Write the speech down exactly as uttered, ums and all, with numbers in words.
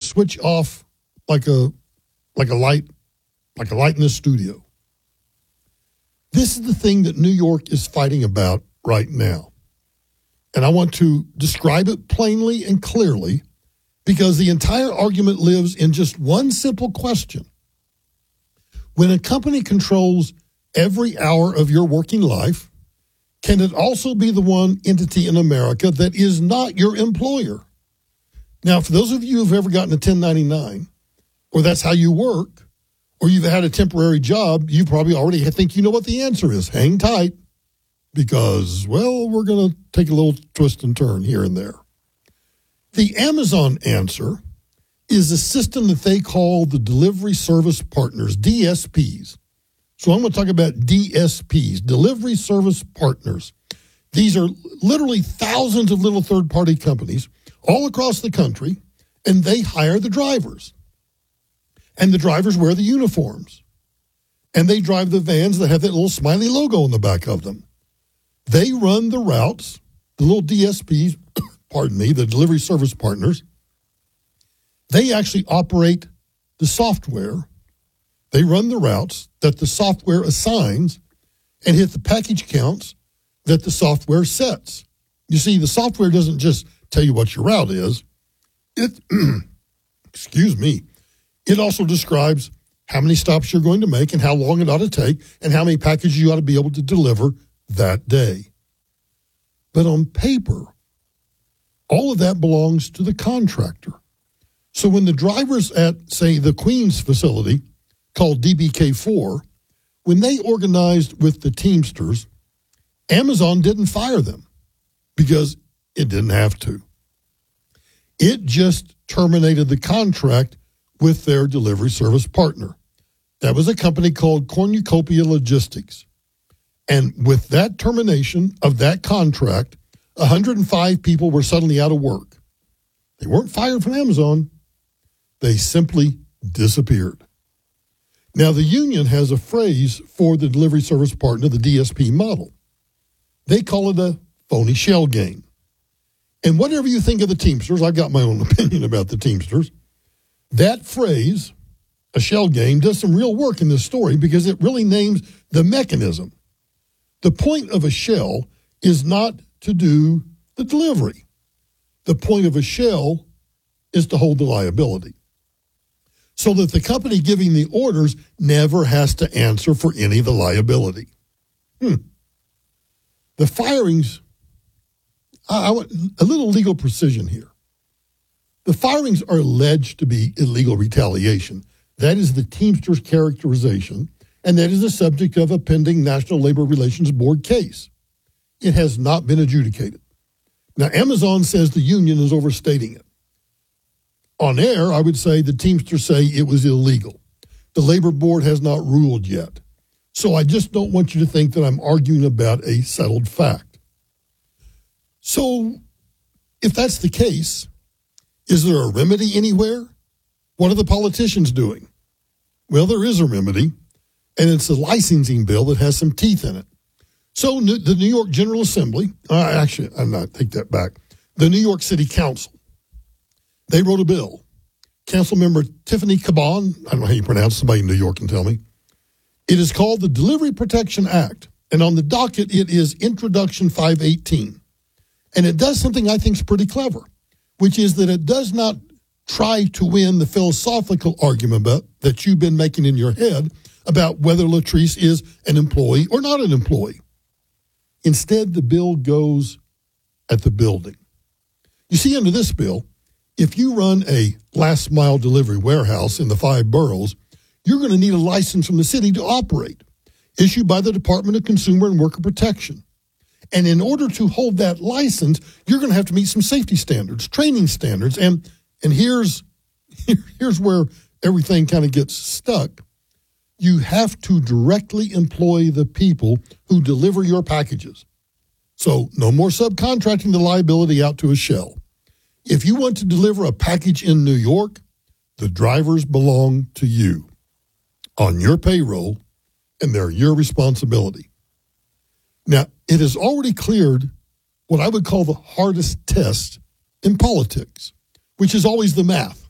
switch off like a like a light, like a light in the studio. This is the thing that New York is fighting about right now. And I want to describe it plainly and clearly because the entire argument lives in just one simple question. When a company controls every hour of your working life, can it also be the one entity in America that is not your employer? Now, for those of you who've ever gotten a ten ninety-nine, or that's how you work, or you've had a temporary job, you probably already think you know what the answer is. Hang tight, because, well, we're going to take a little twist and turn here and there. The Amazon answer is a system that they call the Delivery Service Partners, D S Ps. So I'm going to talk about D S Ps, Delivery Service Partners. These are literally thousands of little third-party companies all across the country, and they hire the drivers. And the drivers wear the uniforms. And they drive the vans that have that little smiley logo on the back of them. They run the routes, the little D S Ps, pardon me, the Delivery Service Partners. They actually operate the software. They run the routes that the software assigns and hit the package counts that the software sets. You see, the software doesn't just tell you what your route is. It, excuse me, it also describes how many stops you're going to make and how long it ought to take and how many packages you ought to be able to deliver that day. But on paper, all of that belongs to the contractor. So when the drivers at, say, the Queens facility, called D B K four, when they organized with the Teamsters, Amazon didn't fire them because it didn't have to. It just terminated the contract with their delivery service partner. That was a company called Cornucopia Logistics. And with that termination of that contract, one hundred five people were suddenly out of work. They weren't fired from Amazon. They simply disappeared. Now, the union has a phrase for the delivery service partner, the D S P model. They call it a phony shell game. And whatever you think of the Teamsters, I've got my own opinion about the Teamsters, that phrase, a shell game, does some real work in this story because it really names the mechanism. The point of a shell is not to do the delivery. The point of a shell is to hold the liability, so that the company giving the orders never has to answer for any of the liability. Hmm. The firings, I, I want a little legal precision here. The firings are alleged to be illegal retaliation. That is the Teamsters characterization, and that is the subject of a pending National Labor Relations Board case. It has not been adjudicated. Now, Amazon says the union is overstating it. On air, I would say the Teamsters say it was illegal. The Labor Board has not ruled yet. So I just don't want you to think that I'm arguing about a settled fact. So if that's the case, is there a remedy anywhere? What are the politicians doing? Well, there is a remedy, and it's a licensing bill that has some teeth in it. So the New York General Assembly, uh, actually, I'm not, take that back, the New York City Council, they wrote a bill. Council member Tiffany Caban, I don't know how you pronounce it, somebody in New York can tell me. It is called the Delivery Protection Act, and on the docket it is Introduction five eighteen. And it does something I think is pretty clever, which is that it does not try to win the philosophical argument about, that you've been making in your head about whether Latrice is an employee or not an employee. Instead, the bill goes at the building. You see, under this bill, if you run a last mile delivery warehouse in the five boroughs, you're going to need a license from the city to operate, issued by the Department of Consumer and Worker Protection. And in order to hold that license, you're going to have to meet some safety standards, training standards. And and here's, here's where everything kind of gets stuck. You have to directly employ the people who deliver your packages. So no more subcontracting the liability out to a shell. If you want to deliver a package in New York, the drivers belong to you on your payroll, and they're your responsibility. Now, it has already cleared what I would call the hardest test in politics, which is always the math.